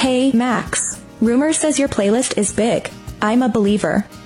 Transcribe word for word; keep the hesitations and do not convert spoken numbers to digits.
Hey, Max. Rumor says your playlist is big. I'm a believer.